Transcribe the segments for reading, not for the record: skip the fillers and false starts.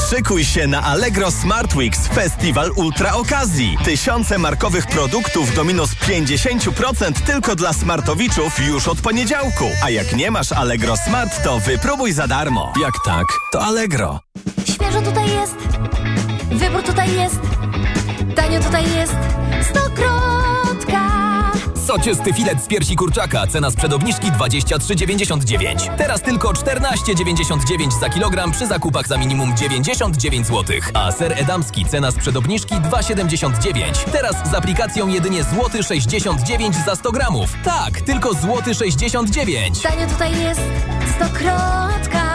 Szykuj się na Allegro Smart Weeks Festiwal Ultra Okazji. Tysiące markowych produktów do minus 50% tylko dla smartowiczów już od poniedziałku. A jak nie masz Allegro Smart, to wypróbuj za darmo. Jak tak, to Allegro. Świeżo tutaj jest, wybór tutaj jest, tanio tutaj jest, Stokrotka. Soczysty filet z piersi kurczaka, cena sprzed obniżki 23,99. Teraz tylko 14,99 za kilogram przy zakupach za minimum 99 zł. A ser edamski, cena sprzed obniżki 2,79. Teraz z aplikacją jedynie złoty 69 za 100 gramów. Tak, tylko złoty 69. Tanio tutaj jest, Stokrotka.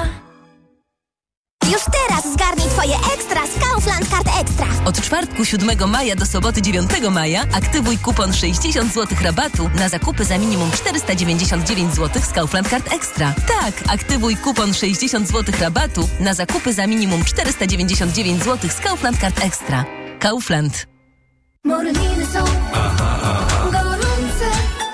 Już teraz zgarnij twoje ekstra z Kaufland Card Extra. Od czwartku 7 maja do soboty 9 maja aktywuj kupon 60 zł rabatu na zakupy za minimum 499 zł z Kaufland Card Extra. Tak, aktywuj kupon 60 zł rabatu na zakupy za minimum 499 zł z Kaufland Card Extra. Kaufland. Morliny są gorące.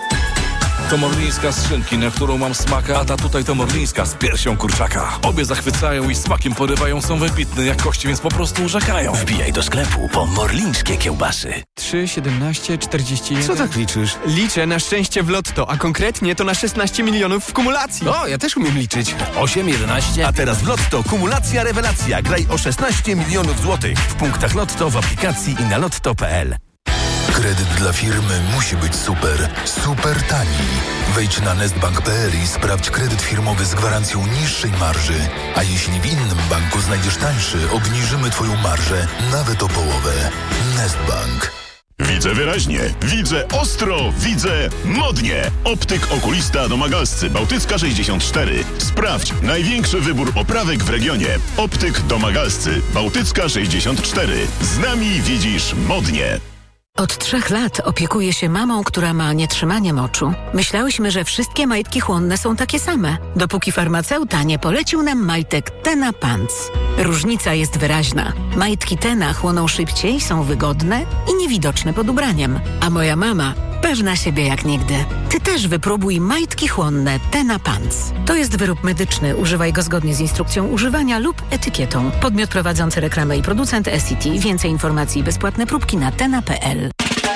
To morlińska z szynki, na którą mam smaka, a ta tutaj to morlińska z piersią kurczaka. Obie zachwycają i smakiem porywają, są wybitne jak kości, więc po prostu urzekają. Wbijaj do sklepu po morlińskie kiełbasy. 3, 17, 41... Co tak liczysz? Liczę na szczęście w lotto, a konkretnie to na 16 milionów w kumulacji. O, ja też umiem liczyć. 8, 11... A teraz w Lotto kumulacja rewelacja. Graj o 16 milionów złotych. W punktach Lotto, w aplikacji i na lotto.pl. Kredyt dla firmy musi być super, super tani. Wejdź na nestbank.pl i sprawdź kredyt firmowy z gwarancją niższej marży. A jeśli w innym banku znajdziesz tańszy, obniżymy Twoją marżę nawet o połowę. Nestbank. Widzę wyraźnie, widzę ostro, widzę modnie. Optyk okulista Domagalscy, Bałtycka 64. Sprawdź największy wybór oprawek w regionie. Optyk Domagalscy, Bałtycka 64. Z nami widzisz modnie. Od 3 lat opiekuję się mamą, która ma nietrzymanie moczu. Myślałyśmy, że wszystkie majtki chłonne są takie same, dopóki farmaceuta nie polecił nam majtek Tena Pants. Różnica jest wyraźna. Majtki Tena chłoną szybciej, są wygodne i niewidoczne pod ubraniem. A moja mama pewna siebie jak nigdy. Ty też wypróbuj majtki chłonne Tena Pants. To jest wyrób medyczny. Używaj go zgodnie z instrukcją używania lub etykietą. Podmiot prowadzący reklamę i producent SCT. Więcej informacji i bezpłatne próbki na tena.pl.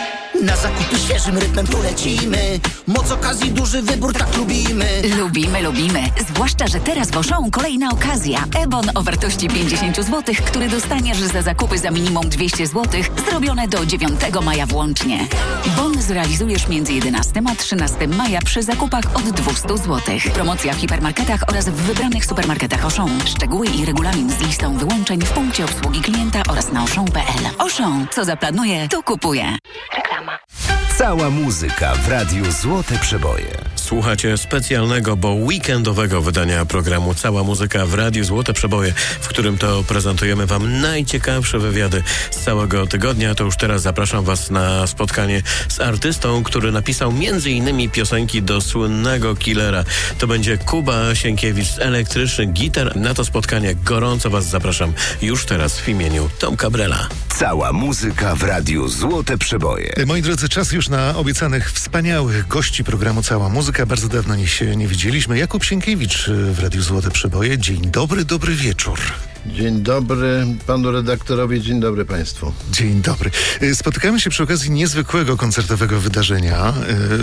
Na zakupy świeżym rytmem tu lecimy. Moc okazji, duży wybór, tak lubimy. Lubimy. Zwłaszcza, że teraz w Auchan kolejna okazja. E-bon o wartości 50 zł, który dostaniesz za zakupy za minimum 200 zł, zrobione do 9 maja włącznie. Bon zrealizujesz między 11 a 13 maja przy zakupach od 200 zł. Promocja w hipermarketach oraz w wybranych supermarketach Auchan. Szczegóły i regulamin z listą wyłączeń w punkcie obsługi klienta oraz na auchan.pl. Auchan, co zaplanuje, to kupuje. Reklama. Cała muzyka w Radiu Złote Przeboje. Słuchacie specjalnego, bo weekendowego wydania programu Cała muzyka w Radiu Złote Przeboje, w którym to prezentujemy Wam najciekawsze wywiady z całego tygodnia. To już teraz zapraszam Was na spotkanie z artystą, który napisał m.in. piosenki do słynnego Killera. To będzie Kuba Sienkiewicz z Elektrycznych Gitar. Na to spotkanie gorąco Was zapraszam już teraz w imieniu Tomka Brela. Cała muzyka w Radiu Złote Przeboje. Moi drodzy, czas już na obiecanych wspaniałych gości programu Cała muzyka. Bardzo dawno się nie widzieliśmy. Jakub Sienkiewicz w Radiu Złote Przeboje. Dzień dobry, dobry wieczór. Dzień dobry panu redaktorowi, dzień dobry państwu. Dzień dobry. Spotykamy się przy okazji niezwykłego koncertowego wydarzenia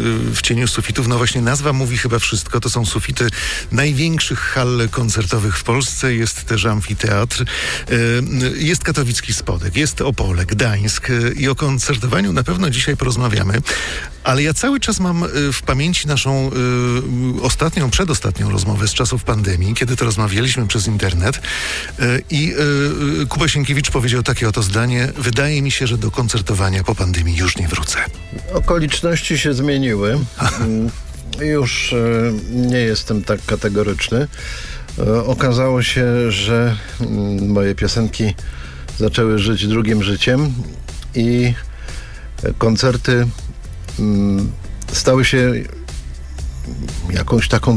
w cieniu sufitów. No właśnie nazwa mówi chyba wszystko. To są sufity największych hal koncertowych w Polsce. Jest też amfiteatr. Jest katowicki Spodek, jest Opole, Gdańsk i o koncertowaniu na pewno dzisiaj porozmawiamy. Ale ja cały czas mam w pamięci naszą przedostatnią rozmowę z czasów pandemii, kiedy to rozmawialiśmy przez internet. I Kuba Sienkiewicz powiedział takie oto zdanie: wydaje mi się, że do koncertowania po pandemii już nie wrócę. Okoliczności się zmieniły. Już nie jestem tak kategoryczny. Okazało się, że moje piosenki zaczęły żyć drugim życiem i koncerty stały się jakąś taką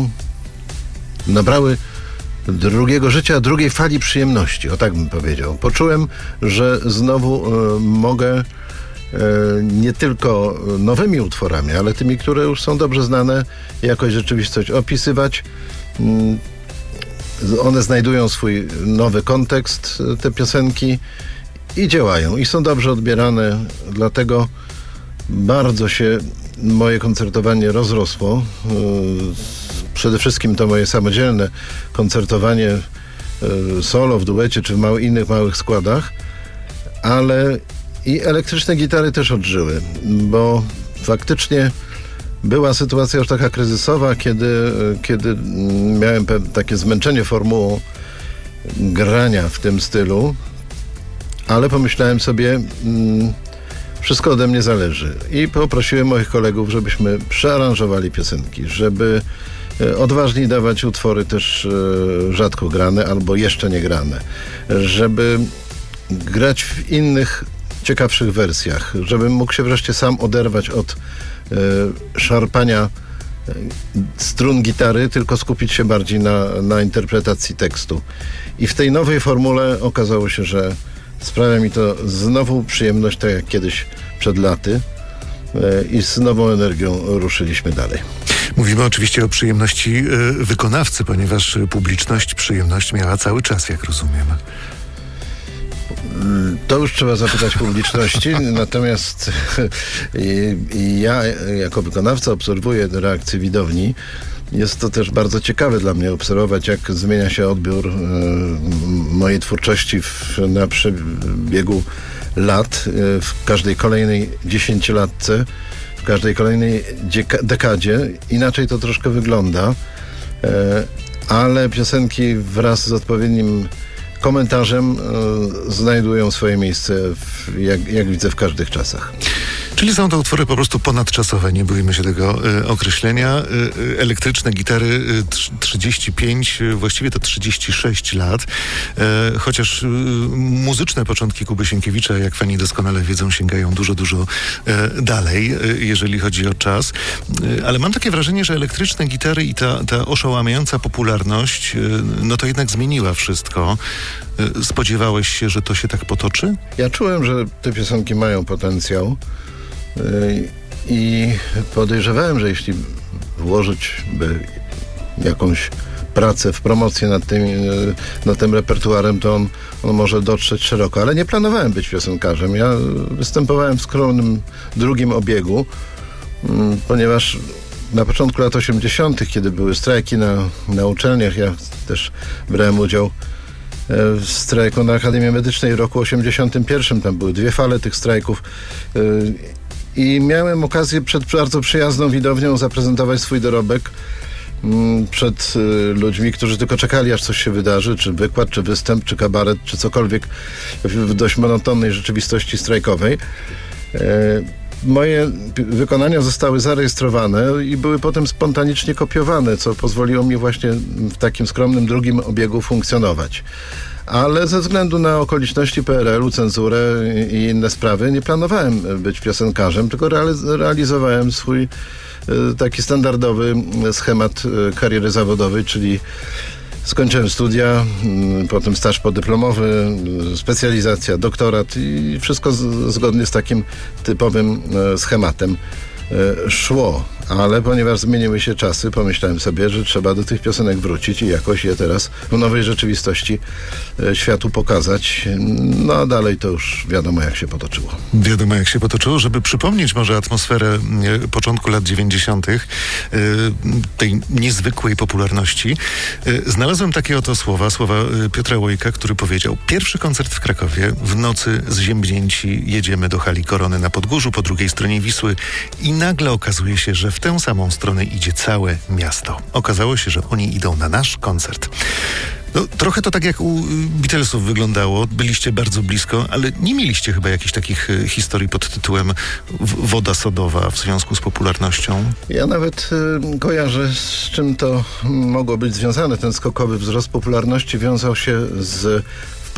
nabrały drugiego życia, drugiej fali przyjemności, o tak bym powiedział. Poczułem, że znowu mogę nie tylko nowymi utworami, ale tymi, które już są dobrze znane, jakoś rzeczywistość opisywać. one znajdują swój nowy kontekst, te piosenki, i działają. I są dobrze odbierane, dlatego bardzo się moje koncertowanie rozrosło. Przede wszystkim to moje samodzielne koncertowanie solo, w duecie czy w innych małych składach, ale i elektryczne gitary też odżyły, bo faktycznie była sytuacja już taka kryzysowa, kiedy miałem takie zmęczenie formułą grania w tym stylu, ale pomyślałem sobie, wszystko ode mnie zależy, i poprosiłem moich kolegów, żebyśmy przearanżowali piosenki, żeby odważniej dawać utwory też rzadko grane albo jeszcze nie grane, żeby grać w innych, ciekawszych wersjach, żebym mógł się wreszcie sam oderwać od szarpania strun gitary, tylko skupić się bardziej na interpretacji tekstu. I w tej nowej formule okazało się, że sprawia mi to znowu przyjemność, tak jak kiedyś przed laty, i z nową energią ruszyliśmy dalej. Mówimy oczywiście o przyjemności wykonawcy, ponieważ publiczność przyjemność miała cały czas, jak rozumiem. To już trzeba zapytać publiczności, natomiast ja jako wykonawca obserwuję reakcję widowni. Jest to też bardzo ciekawe dla mnie obserwować, jak zmienia się odbiór mojej twórczości na przebiegu lat, w każdej kolejnej 10-latce, w każdej kolejnej dekadzie. Inaczej to troszkę wygląda, ale piosenki wraz z odpowiednim komentarzem znajdują swoje miejsce, jak widzę, w każdych czasach. Czyli są to utwory po prostu ponadczasowe, nie bójmy się tego określenia. Elektryczne gitary 35, właściwie to 36 lat. Chociaż muzyczne początki Kuby Sienkiewicza, jak fani doskonale wiedzą, sięgają dużo dalej, jeżeli chodzi o czas. Ale mam takie wrażenie, że elektryczne gitary i ta oszałamiająca popularność, no to jednak zmieniła wszystko. Spodziewałeś się, że to się tak potoczy? Ja czułem, że te piosenki mają potencjał i podejrzewałem, że jeśli włożyć by jakąś pracę w promocję nad tym repertuarem, to on może dotrzeć szeroko. Ale nie planowałem być piosenkarzem. Ja występowałem w skromnym drugim obiegu, ponieważ na początku lat 80., kiedy były strajki na uczelniach, ja też brałem udział w strajku na Akademii Medycznej w roku 81. Tam były 2 fale tych strajków. I miałem okazję przed bardzo przyjazną widownią zaprezentować swój dorobek przed ludźmi, którzy tylko czekali, aż coś się wydarzy, czy wykład, czy występ, czy kabaret, czy cokolwiek w dość monotonnej rzeczywistości strajkowej. Moje wykonania zostały zarejestrowane i były potem spontanicznie kopiowane, co pozwoliło mi właśnie w takim skromnym drugim obiegu funkcjonować. Ale ze względu na okoliczności PRL-u, cenzurę i inne sprawy nie planowałem być piosenkarzem, tylko realizowałem swój taki standardowy schemat kariery zawodowej, czyli skończyłem studia, potem staż podyplomowy, specjalizacja, doktorat i wszystko zgodnie z takim typowym schematem szło. Ale ponieważ zmieniły się czasy, pomyślałem sobie, że trzeba do tych piosenek wrócić i jakoś je teraz w nowej rzeczywistości światu pokazać. No a dalej to już wiadomo, jak się potoczyło. Wiadomo, jak się potoczyło. Żeby przypomnieć może atmosferę początku lat 90., tej niezwykłej popularności, znalazłem takie oto słowa Piotra Łojka, który powiedział: pierwszy koncert w Krakowie, w nocy zziębnięci jedziemy do hali Korony na Podgórzu, po drugiej stronie Wisły, i nagle okazuje się, że w tę samą stronę idzie całe miasto. Okazało się, że oni idą na nasz koncert. No, trochę to tak jak u Beatlesów wyglądało. Byliście bardzo blisko, ale nie mieliście chyba jakichś takich historii pod tytułem woda sodowa w związku z popularnością? Ja nawet kojarzę, z czym to mogło być związane. Ten skokowy wzrost popularności wiązał się z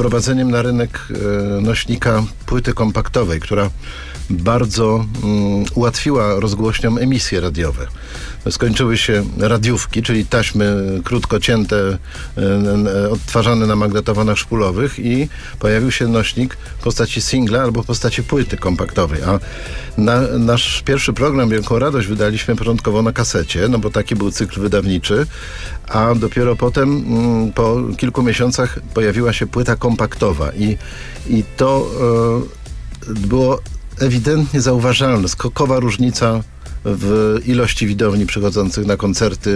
wprowadzeniem na rynek nośnika płyty kompaktowej, która bardzo ułatwiła rozgłośniom emisje radiowe. Skończyły się radiówki, czyli taśmy krótko cięte, odtwarzane na magnetofonach szpulowych i pojawił się nośnik w postaci singla albo w postaci płyty kompaktowej. A nasz pierwszy program Wielką Radość wydaliśmy początkowo na kasecie, no bo taki był cykl wydawniczy, a dopiero potem po kilku miesiącach pojawiła się płyta kompaktowa i to było ewidentnie zauważalne, skokowa różnica w ilości widowni przychodzących na koncerty,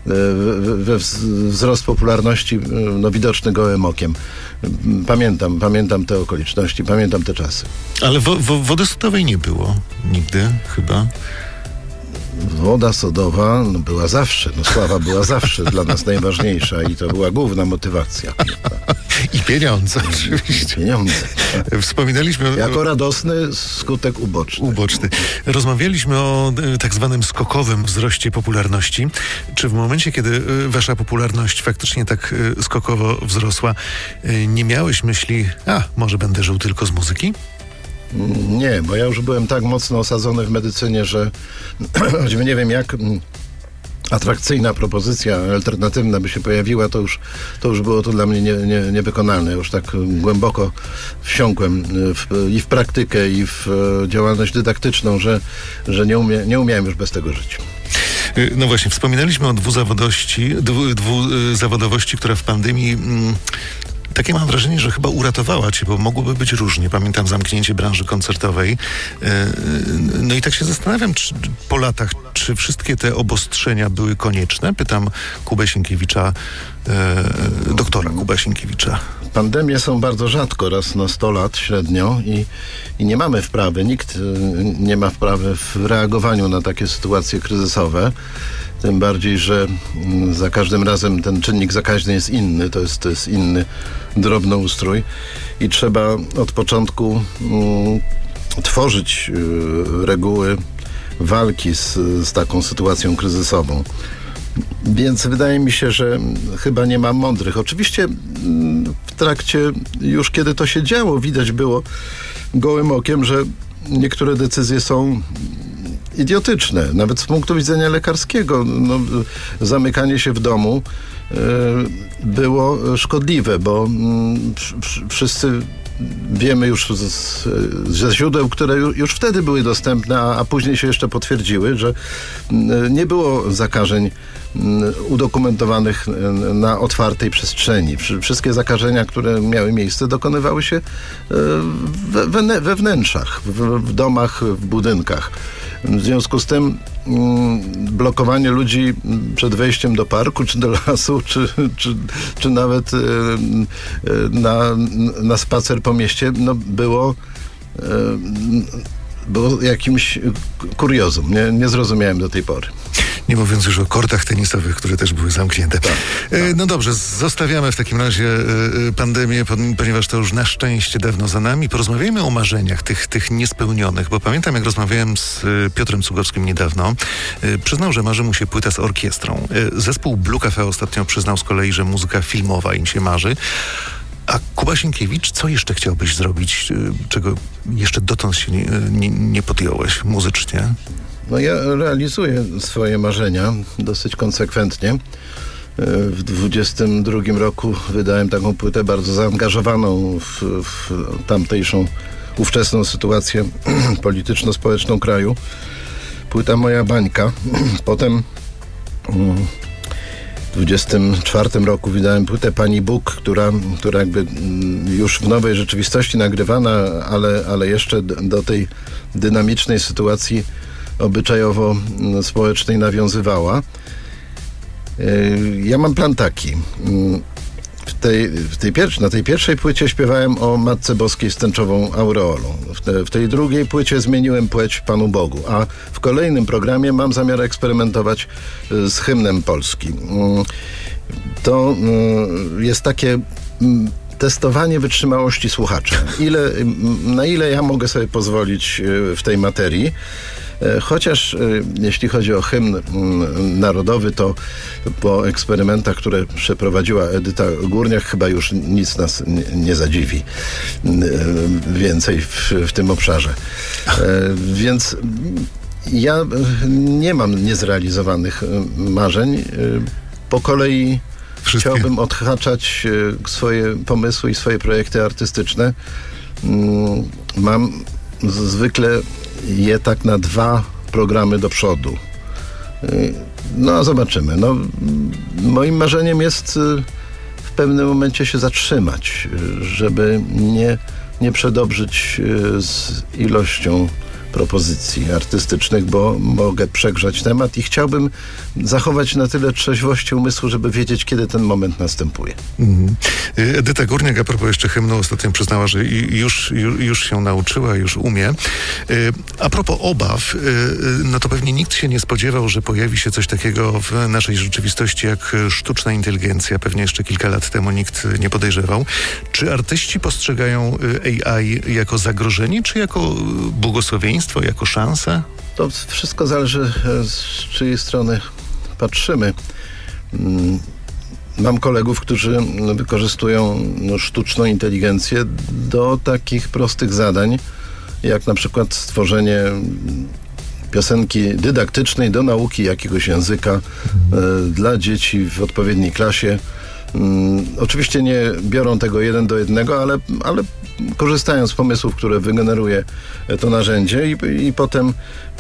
wzrost popularności widoczny gołym okiem. Pamiętam te okoliczności, pamiętam te czasy. Ale wody sodowej nie było nigdy chyba. Woda sodowa była zawsze, sława była zawsze dla nas najważniejsza i to była główna motywacja. I pieniądze oczywiście. Pieniądze. Wspominaliśmy... Jako radosny skutek uboczny. Rozmawialiśmy o tak zwanym skokowym wzroście popularności. Czy w momencie, kiedy wasza popularność faktycznie tak skokowo wzrosła, nie miałeś myśli, może będę żył tylko z muzyki? Nie, bo ja już byłem tak mocno osadzony w medycynie, że choćby nie wiem jak atrakcyjna propozycja alternatywna by się pojawiła, to już było to dla mnie niewykonalne. Już tak głęboko wsiąkłem i w praktykę, i w działalność dydaktyczną, że nie umiałem już bez tego żyć. No właśnie, wspominaliśmy o dwuzawodowości, która w pandemii... Takie mam wrażenie, że chyba uratowała cię, bo mogłoby być różnie. Pamiętam zamknięcie branży koncertowej. No i tak się zastanawiam, czy po latach, czy wszystkie te obostrzenia były konieczne? Pytam Kubę Sienkiewicza, doktora Kubę Sienkiewicza. Pandemie są bardzo rzadko, raz na 100 lat średnio i nie mamy wprawy, nikt nie ma wprawy w reagowaniu na takie sytuacje kryzysowe. Tym bardziej, że za każdym razem ten czynnik zakaźny jest inny, to jest inny drobnoustrój i trzeba od początku tworzyć reguły walki z taką sytuacją kryzysową. Więc wydaje mi się, że chyba nie ma mądrych. Oczywiście w trakcie, już kiedy to się działo, widać było gołym okiem, że niektóre decyzje są idiotyczne, nawet z punktu widzenia lekarskiego. Zamykanie się w domu było szkodliwe, bo wszyscy wiemy już ze źródeł, które już wtedy były dostępne, a później się jeszcze potwierdziły, że nie było zakażeń udokumentowanych na otwartej przestrzeni. Wszystkie zakażenia, które miały miejsce, dokonywały się we wnętrzach, w domach, w budynkach. W związku z tym blokowanie ludzi przed wejściem do parku, czy do lasu, czy nawet na spacer po mieście, było jakimś kuriozum. Nie zrozumiałem do tej pory. Nie mówiąc już o kortach tenisowych, które też były zamknięte. Tak. No dobrze, zostawiamy w takim razie pandemię, ponieważ to już na szczęście dawno za nami. Porozmawiajmy o marzeniach, tych niespełnionych, bo pamiętam, jak rozmawiałem z Piotrem Cugowskim niedawno. Przyznał, że marzy mu się płyta z orkiestrą. Zespół Blue Cafe ostatnio przyznał z kolei, że muzyka filmowa im się marzy. A Kuba Sienkiewicz, co jeszcze chciałbyś zrobić, czego jeszcze dotąd się nie podjąłeś muzycznie? No ja realizuję swoje marzenia dosyć konsekwentnie. W 22 roku wydałem taką płytę bardzo zaangażowaną w tamtejszą ówczesną sytuację polityczno-społeczną kraju. Płyta Moja bańka. Potem w 24 roku wydałem płytę Pani Bóg, która jakby już w nowej rzeczywistości nagrywana, ale jeszcze do tej dynamicznej sytuacji obyczajowo-społecznej nawiązywała. Ja mam plan taki. Na tej pierwszej płycie śpiewałem o Matce Boskiej z tęczową aureolą. W tej drugiej płycie zmieniłem płeć Panu Bogu, a w kolejnym programie mam zamiar eksperymentować z hymnem Polski. To jest takie testowanie wytrzymałości słuchacza. Na ile ja mogę sobie pozwolić w tej materii. Chociaż jeśli chodzi o hymn narodowy, to po eksperymentach, które przeprowadziła Edyta Górniak, chyba już nic nas nie zadziwi więcej w tym obszarze. Więc ja nie mam niezrealizowanych marzeń. Po kolei chciałbym odhaczać swoje pomysły i swoje projekty artystyczne. Mam zwykle je tak na 2 programy do przodu. No, zobaczymy. No, moim marzeniem jest w pewnym momencie się zatrzymać, żeby nie przedobrzyć z ilością propozycji artystycznych, bo mogę przegrzać temat i chciałbym zachować na tyle trzeźwości umysłu, żeby wiedzieć, kiedy ten moment następuje. Edyta Górniak, a propos jeszcze hymnu, ostatnio przyznała, że już się nauczyła, już umie. A propos obaw, no to pewnie nikt się nie spodziewał, że pojawi się coś takiego w naszej rzeczywistości jak sztuczna inteligencja. Pewnie jeszcze kilka lat temu nikt nie podejrzewał. Czy artyści postrzegają AI jako zagrożenie, czy jako błogosławieństwo, jako szansę? To wszystko zależy, z czyjej strony patrzymy. Mam kolegów, którzy wykorzystują sztuczną inteligencję do takich prostych zadań, jak na przykład stworzenie piosenki dydaktycznej do nauki jakiegoś języka dla dzieci w odpowiedniej klasie. Oczywiście nie biorą tego 1 do 1, ale korzystają z pomysłów, które wygeneruje to narzędzie i potem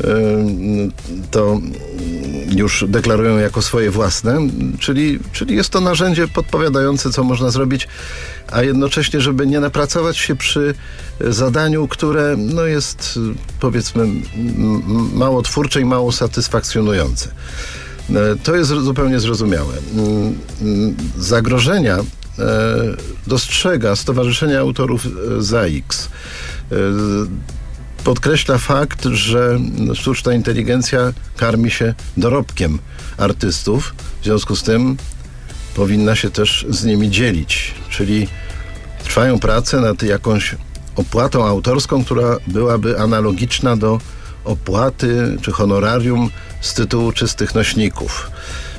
to już deklarują jako swoje własne, czyli jest to narzędzie podpowiadające, co można zrobić, a jednocześnie, żeby nie napracować się przy zadaniu, które jest, powiedzmy, mało twórcze i mało satysfakcjonujące. To jest zupełnie zrozumiałe. Zagrożenia dostrzega Stowarzyszenie Autorów ZAIX. Podkreśla fakt, że sztuczna inteligencja karmi się dorobkiem artystów, w związku z tym powinna się też z nimi dzielić. Czyli trwają prace nad jakąś opłatą autorską, która byłaby analogiczna do opłaty czy honorarium z tytułu czystych nośników.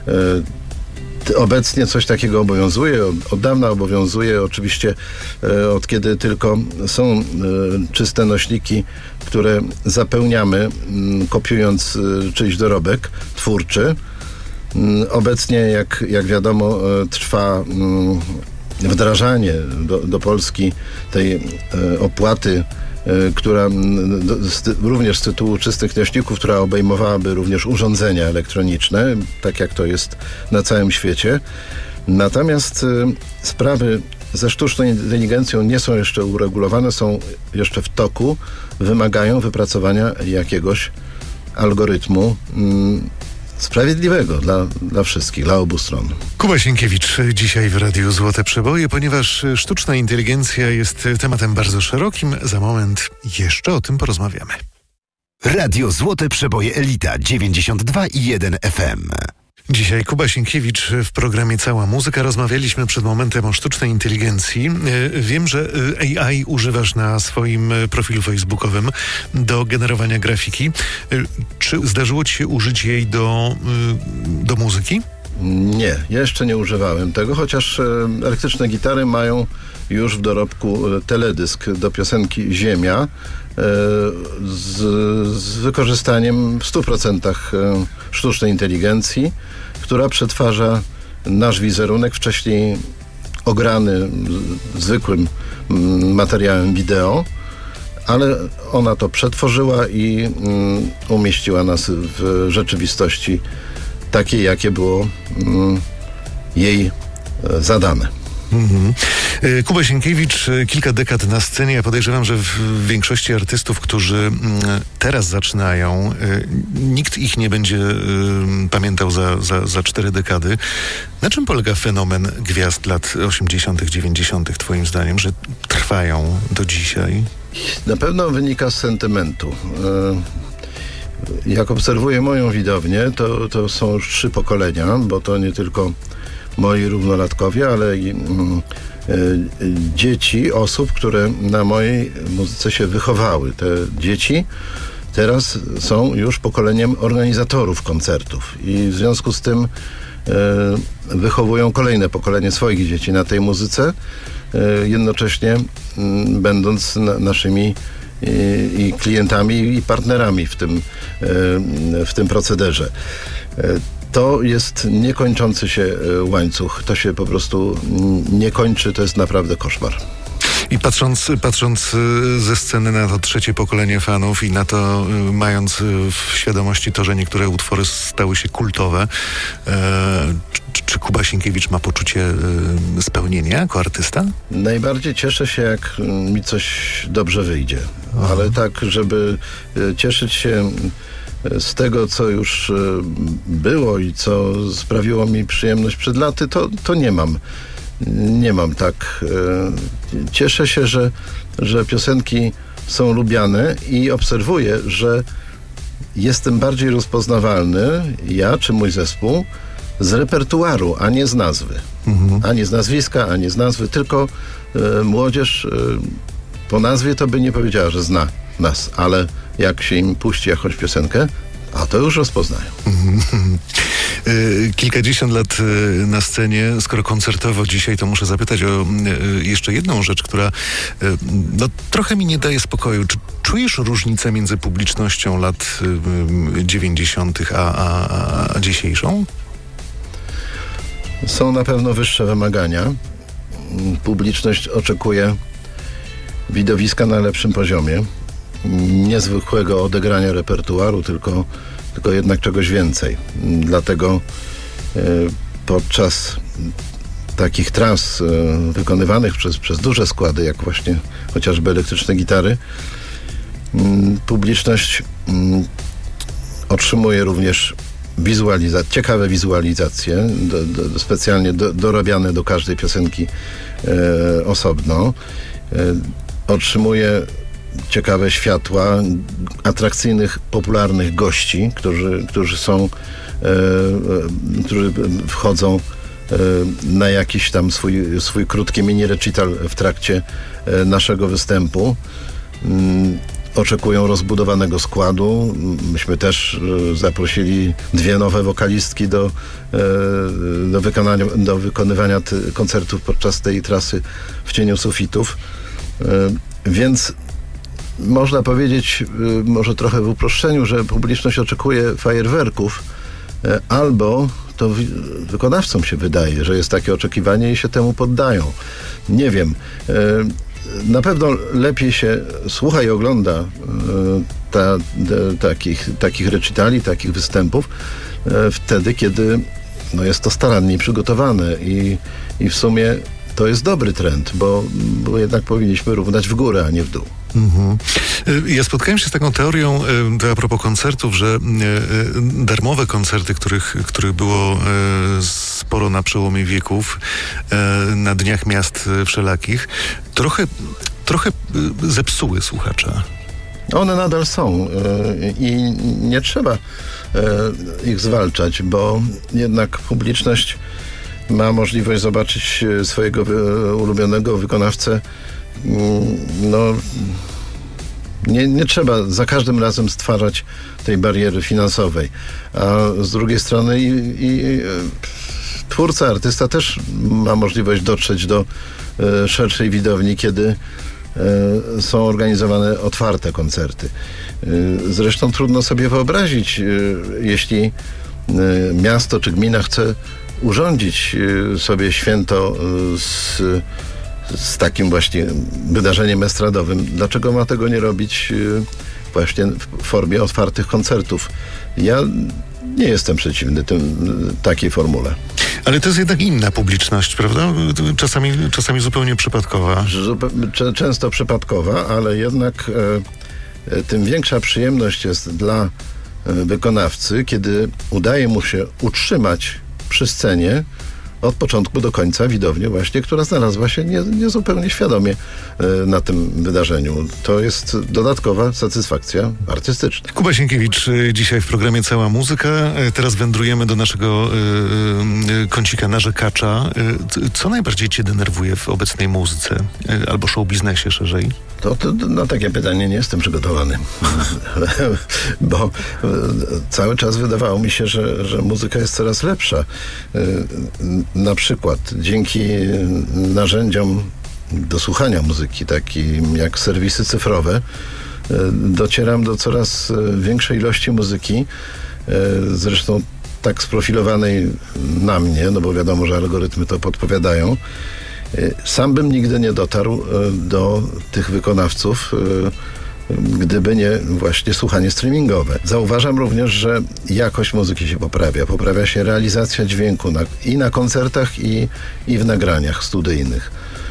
Obecnie coś takiego obowiązuje, od dawna obowiązuje, oczywiście od kiedy tylko są czyste nośniki, które zapełniamy, kopiując czyjś dorobek twórczy. Obecnie, jak wiadomo, trwa wdrażanie do Polski tej opłaty, która również z tytułu czystych nośników, która obejmowałaby również urządzenia elektroniczne, tak jak to jest na całym świecie. Natomiast sprawy ze sztuczną inteligencją nie są jeszcze uregulowane, są jeszcze w toku, wymagają wypracowania jakiegoś algorytmu sprawiedliwego dla wszystkich, dla obu stron. Kuba Sienkiewicz dzisiaj w Radiu Złote Przeboje, ponieważ sztuczna inteligencja jest tematem bardzo szerokim. Za moment jeszcze o tym porozmawiamy. Radio Złote Przeboje Elita 92,1 FM. Dzisiaj Kuba Sienkiewicz w programie Cała Muzyka. Rozmawialiśmy przed momentem o sztucznej inteligencji. Wiem, że AI używasz na swoim profilu facebookowym do generowania grafiki. Czy zdarzyło ci się użyć jej do muzyki? Nie, jeszcze nie używałem tego, chociaż elektryczne gitary mają już w dorobku teledysk do piosenki Ziemia z wykorzystaniem w 100% sztucznej inteligencji, która przetwarza nasz wizerunek, wcześniej ograny zwykłym materiałem wideo, ale ona to przetworzyła i umieściła nas w rzeczywistości takiej, jakie było jej zadane. Kuba Sienkiewicz, kilka dekad na scenie. Ja podejrzewam, że w większości artystów, którzy teraz zaczynają, nikt ich nie będzie pamiętał za 4 dekady. Na czym polega fenomen gwiazd lat 80., 90. twoim zdaniem, że trwają do dzisiaj? Na pewno wynika z sentymentu. Jak obserwuję moją widownię, to są już 3 pokolenia, bo to nie tylko moi równolatkowie, ale i dzieci osób, które na mojej muzyce się wychowały. Te dzieci teraz są już pokoleniem organizatorów koncertów i w związku z tym wychowują kolejne pokolenie swoich dzieci na tej muzyce, jednocześnie będąc naszymi i klientami i partnerami w tym procederze. To jest niekończący się łańcuch. To się po prostu nie kończy. To jest naprawdę koszmar. I patrząc ze sceny na to trzecie pokolenie fanów i na to, mając w świadomości to, że niektóre utwory stały się kultowe, czy Kuba Sienkiewicz ma poczucie spełnienia jako artysta? Najbardziej cieszę się, jak mi coś dobrze wyjdzie. Ale tak, żeby cieszyć się z tego, co już było i co sprawiło mi przyjemność przed laty, to nie mam. Nie mam tak. Cieszę się, że piosenki są lubiane i obserwuję, że jestem bardziej rozpoznawalny, ja czy mój zespół, z repertuaru, a nie z nazwy. Ani z nazwiska, ani z nazwy, tylko młodzież po nazwie to by nie powiedziała, że zna nas, ale jak się im puści jakąś piosenkę, a to już rozpoznają. Kilkadziesiąt lat na scenie, skoro koncertowo dzisiaj, to muszę zapytać o jeszcze jedną rzecz, która trochę mi nie daje spokoju. Czy czujesz różnicę między publicznością lat 90. a dzisiejszą? Są na pewno wyższe wymagania. Publiczność oczekuje widowiska na lepszym poziomie. Niezwykłego odegrania repertuaru, tylko jednak czegoś więcej. Dlatego podczas takich tras wykonywanych przez duże składy, jak właśnie chociażby elektryczne gitary, publiczność otrzymuje również ciekawe wizualizacje, specjalnie dorabiane do każdej piosenki osobno. Otrzymuje ciekawe światła, atrakcyjnych, popularnych gości, którzy wchodzą na jakiś tam swój krótki mini recital w trakcie naszego występu. Oczekują rozbudowanego składu. Myśmy też zaprosili 2 nowe wokalistki do wykonywania koncertów podczas tej trasy w cieniu sufitów. Więc można powiedzieć, może trochę w uproszczeniu, że publiczność oczekuje fajerwerków, albo to wykonawcom się wydaje, że jest takie oczekiwanie i się temu poddają. Nie wiem. Na pewno lepiej się słucha i ogląda takich recitali, takich występów wtedy, kiedy jest to starannie przygotowane i w sumie to jest dobry trend, bo jednak powinniśmy równać w górę, a nie w dół. Ja spotkałem się z taką teorią, to a propos koncertów, że darmowe koncerty, których było sporo na przełomie wieków, na dniach miast wszelakich, trochę zepsuły słuchacza. One nadal są i nie trzeba ich zwalczać, bo jednak publiczność ma możliwość zobaczyć swojego ulubionego wykonawcę. Nie trzeba za każdym razem stwarzać tej bariery finansowej. A z drugiej strony twórca, artysta też ma możliwość dotrzeć do szerszej widowni, kiedy są organizowane otwarte koncerty. Zresztą trudno sobie wyobrazić, jeśli miasto czy gmina chce urządzić sobie święto z takim właśnie wydarzeniem estradowym. Dlaczego ma tego nie robić właśnie w formie otwartych koncertów? Ja nie jestem przeciwny takiej formule. Ale to jest jednak inna publiczność, prawda? Czasami zupełnie przypadkowa. Często przypadkowa, ale jednak tym większa przyjemność jest dla wykonawcy, kiedy udaje mu się utrzymać przy scenie od początku do końca widownię właśnie, która znalazła się niezupełnie świadomie na tym wydarzeniu. To jest dodatkowa satysfakcja artystyczna. Kuba Sienkiewicz dzisiaj w programie Cała Muzyka. Teraz wędrujemy do naszego kącika narzekacza. Co najbardziej cię denerwuje w obecnej muzyce albo showbiznesie szerzej? To na takie pytanie nie jestem przygotowany, bo cały czas wydawało mi się, że muzyka jest coraz lepsza. Na przykład dzięki narzędziom do słuchania muzyki, takim jak serwisy cyfrowe, docieram do coraz większej ilości muzyki, zresztą tak sprofilowanej na mnie, no bo wiadomo, że algorytmy to podpowiadają. Sam bym nigdy nie dotarł do tych wykonawców, gdyby nie właśnie słuchanie streamingowe. Zauważam również, że jakość muzyki się poprawia. Poprawia się realizacja dźwięku i na koncertach, i w nagraniach studyjnych.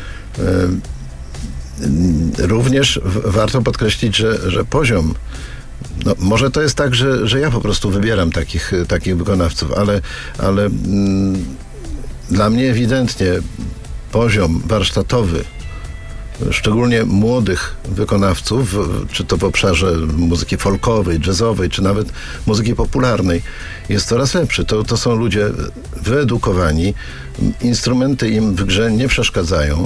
Również warto podkreślić, że poziom, no, może to jest tak, że ja po prostu wybieram takich wykonawców, ale dla mnie ewidentnie poziom warsztatowy, szczególnie młodych wykonawców, czy to w obszarze muzyki folkowej, jazzowej, czy nawet muzyki popularnej, jest coraz lepszy. To są ludzie wyedukowani, instrumenty im w grze nie przeszkadzają.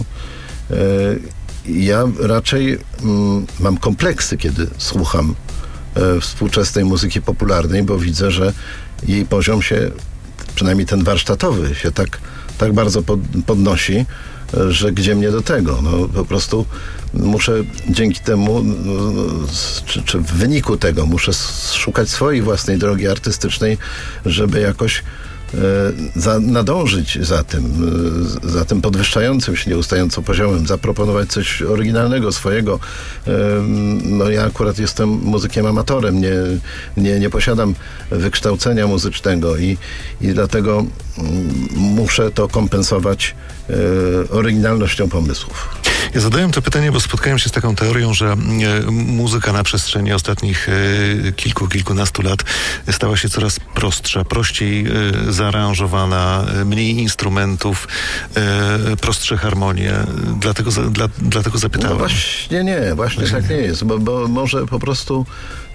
Ja raczej mam kompleksy, kiedy słucham współczesnej muzyki popularnej, bo widzę, że jej poziom się, przynajmniej ten warsztatowy, się tak bardzo podnosi, że gdzie mnie do tego? No, po prostu muszę dzięki temu, czy w wyniku tego muszę szukać swojej własnej drogi artystycznej, żeby jakoś nadążyć za tym podwyższającym się nieustająco poziomem, zaproponować coś oryginalnego, swojego. No ja akurat jestem muzykiem amatorem, nie posiadam wykształcenia muzycznego i dlatego muszę to kompensować oryginalnością pomysłów. Ja zadałem to pytanie, bo spotkałem się z taką teorią, że muzyka na przestrzeni ostatnich kilkunastu lat stała się coraz prostsza, prościej zaaranżowana, mniej instrumentów, prostsze harmonie. Dlatego zapytałem. No właśnie tak nie jest, bo może po prostu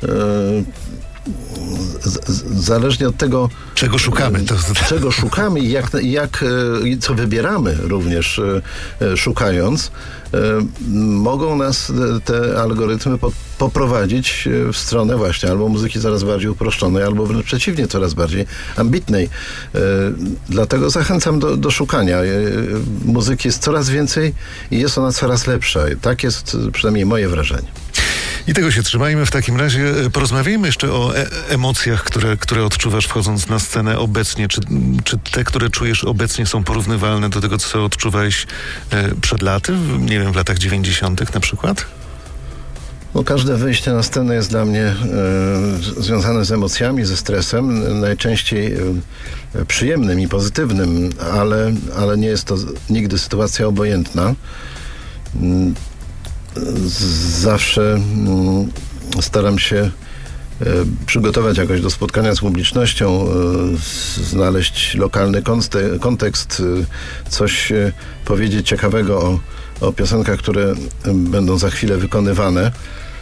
zależnie od tego, czego szukamy, czego szukamy i co wybieramy również szukając, mogą nas te algorytmy poprowadzić w stronę właśnie albo muzyki coraz bardziej uproszczonej, albo wręcz przeciwnie, coraz bardziej ambitnej. Dlatego zachęcam do szukania. Muzyki jest coraz więcej i jest ona coraz lepsza. Tak jest przynajmniej moje wrażenie. I tego się trzymajmy. W takim razie porozmawiajmy jeszcze o emocjach, które odczuwasz wchodząc na scenę obecnie. Czy te, które czujesz obecnie, są porównywalne do tego, co odczuwałeś przed laty? Nie wiem, w latach 90. na przykład? No, każde wyjście na scenę jest dla mnie związane z emocjami, ze stresem, najczęściej przyjemnym i pozytywnym, ale nie jest to nigdy sytuacja obojętna. Zawsze staram się przygotować jakoś do spotkania z publicznością, znaleźć lokalny kontekst, coś powiedzieć ciekawego o piosenkach, które będą za chwilę wykonywane.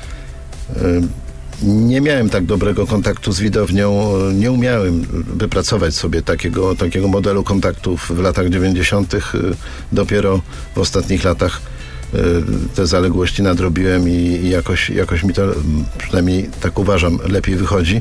Nie miałem tak dobrego kontaktu z widownią, nie umiałem wypracować sobie takiego modelu kontaktów w latach 90. Dopiero w ostatnich latach te zaległości nadrobiłem i jakoś mi to, przynajmniej tak uważam, lepiej wychodzi,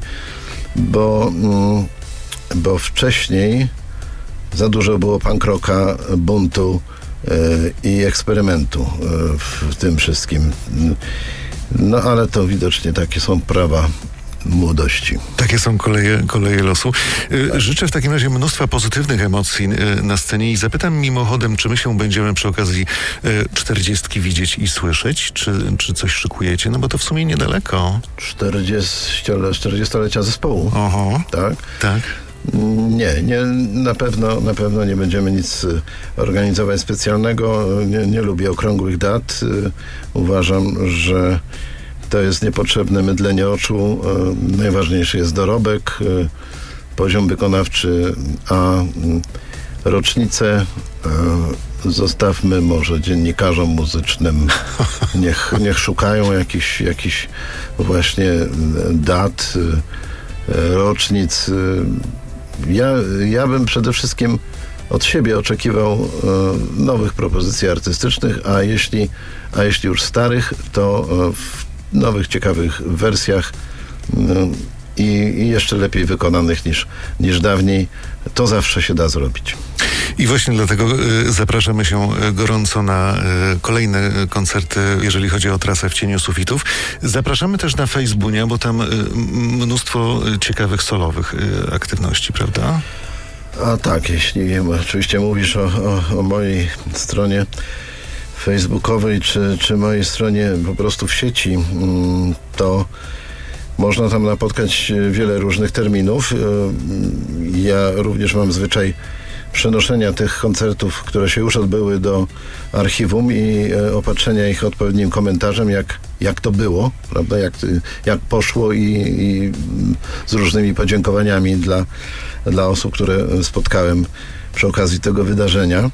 bo wcześniej za dużo było punk rocka, buntu i eksperymentu w tym wszystkim. No ale to widocznie takie są prawa młodości. Takie są koleje losu. Życzę w takim razie mnóstwa pozytywnych emocji na scenie i zapytam mimochodem, czy my się będziemy przy okazji 40 widzieć i słyszeć, czy coś szykujecie, no bo to w sumie niedaleko. 40-lecia zespołu. Oho. Tak. Nie, na pewno nie będziemy nic organizować specjalnego. Nie lubię okrągłych dat. Uważam, że to jest niepotrzebne mydlenie oczu. Najważniejszy jest dorobek, poziom wykonawczy, a rocznicę zostawmy może dziennikarzom muzycznym. Niech szukają jakichś właśnie dat, rocznic. Ja bym przede wszystkim od siebie oczekiwał nowych propozycji artystycznych, a jeśli już starych, to w nowych, ciekawych wersjach i jeszcze lepiej wykonanych niż dawniej. To zawsze się da zrobić. I właśnie dlatego zapraszamy się gorąco na kolejne koncerty, jeżeli chodzi o trasę W cieniu sufitów. Zapraszamy też na Facebooka, bo tam mnóstwo ciekawych solowych aktywności, prawda? A tak, jeśli oczywiście mówisz o mojej stronie facebookowej, czy mojej stronie po prostu w sieci, to można tam napotkać wiele różnych terminów. Ja również mam zwyczaj przenoszenia tych koncertów, które się już odbyły, do archiwum i opatrzenia ich odpowiednim komentarzem, jak to było, prawda? Jak poszło i z różnymi podziękowaniami dla osób, które spotkałem przy okazji tego wydarzenia.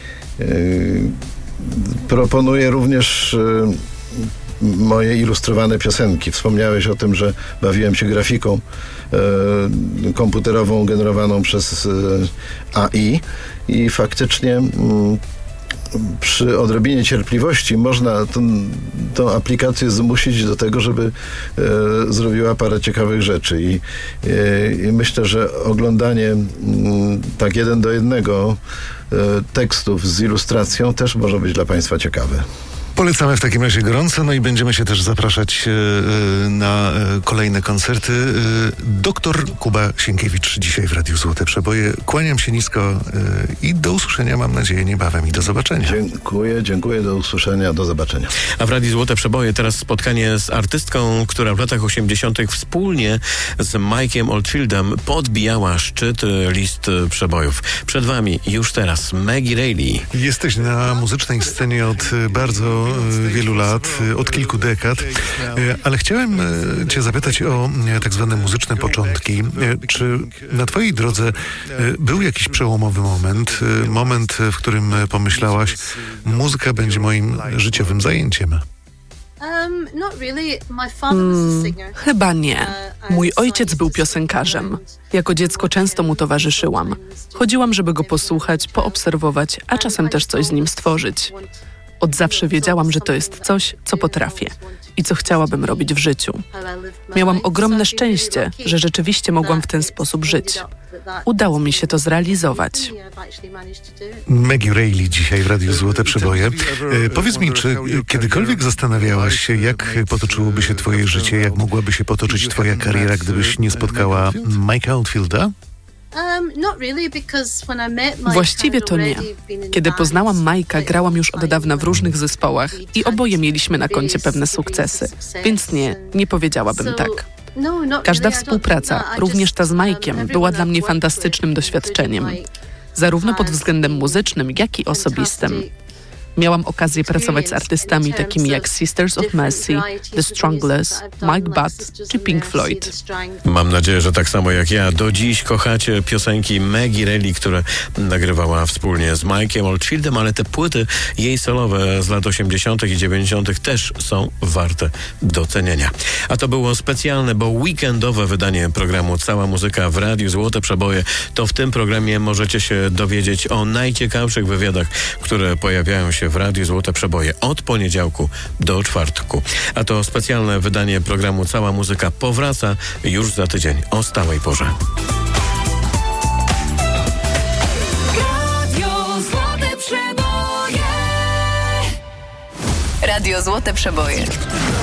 Proponuję również moje ilustrowane piosenki. Wspomniałeś o tym, że bawiłem się grafiką komputerową generowaną przez AI i faktycznie przy odrobinie cierpliwości można tą aplikację zmusić do tego, żeby zrobiła parę ciekawych rzeczy i myślę, że oglądanie tak 1:1 tekstów z ilustracją też może być dla Państwa ciekawe. Polecamy w takim razie gorąco, no i będziemy się też zapraszać na kolejne koncerty. Doktor Kuba Sienkiewicz dzisiaj w Radiu Złote Przeboje. Kłaniam się nisko i do usłyszenia, mam nadzieję, niebawem i do zobaczenia. Dziękuję, do usłyszenia, do zobaczenia. A w Radiu Złote Przeboje teraz spotkanie z artystką, która w latach 80. wspólnie z Mike'iem Oldfieldem podbijała szczyt list przebojów. Przed wami już teraz Maggie Reilly. Jesteś na muzycznej scenie od bardzo wielu lat, od kilku dekad, ale chciałem Cię zapytać o tak zwane muzyczne początki. Czy na Twojej drodze był jakiś przełomowy moment, w którym pomyślałaś, muzyka będzie moim życiowym zajęciem? Chyba nie. Mój ojciec był piosenkarzem. Jako dziecko często mu towarzyszyłam. Chodziłam, żeby go posłuchać, poobserwować, a czasem też coś z nim stworzyć. Od zawsze wiedziałam, że to jest coś, co potrafię i co chciałabym robić w życiu. Miałam ogromne szczęście, że rzeczywiście mogłam w ten sposób żyć. Udało mi się to zrealizować. Maggie Reilly dzisiaj w Radiu Złote Przeboje. Powiedz mi, czy kiedykolwiek zastanawiałaś się, jak potoczyłoby się Twoje życie, jak mogłaby się potoczyć Twoja kariera, gdybyś nie spotkała Mike'a Oldfielda? Właściwie to nie. Kiedy poznałam Majka, grałam już od dawna w różnych zespołach i oboje mieliśmy na koncie pewne sukcesy, więc nie powiedziałabym tak. Każda współpraca, również ta z Majkiem, była dla mnie fantastycznym doświadczeniem, zarówno pod względem muzycznym, jak i osobistym. Miałam okazję pracować z artystami takimi jak Sisters of Mercy, The Stranglers, Mike Butt czy Pink Floyd. Mam nadzieję, że tak samo jak ja. Do dziś kochacie piosenki Maggie Reilly, które nagrywała wspólnie z Mike'iem Oldfieldem, ale te płyty jej solowe z lat 80. i 90. też są warte docenienia. A to było specjalne, bo weekendowe wydanie programu Cała Muzyka w Radiu Złote Przeboje. To w tym programie możecie się dowiedzieć o najciekawszych wywiadach, które pojawiają się w Radiu Złote Przeboje od poniedziałku do czwartku. A to specjalne wydanie programu Cała Muzyka powraca już za tydzień o stałej porze. Radio Złote Przeboje. Radio Złote Przeboje.